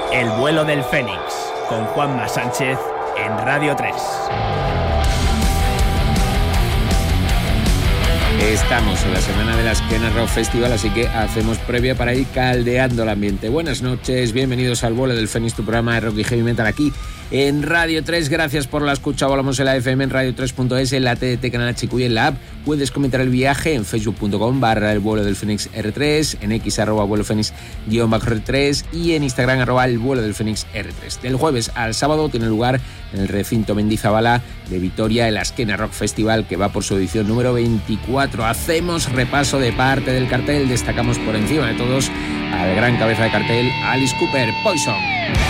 El vuelo del Fénix, con Juanma Sánchez en Radio 3. Estamos en la semana de la Skena Rock Festival, así que hacemos previa para ir caldeando el ambiente. Buenas noches, bienvenidos al vuelo del Fénix, tu programa de rock y heavy metal aquí en Radio 3. Gracias por la escucha. Volamos en la FM, en radio3.es, en la TDT, Canal HQ y en la app. Puedes comentar el viaje en facebook.com/el vuelo del Fénix R3, en X @vuelo Fénix_R3 y en Instagram @el vuelo del Fénix R3. Del jueves al sábado tiene lugar en el recinto Mendizabala de Vitoria el Skena Rock Festival, que va por su edición número 24. Hacemos repaso de parte del cartel, destacamos por encima de todos al gran cabeza de cartel, Alice Cooper, Poison.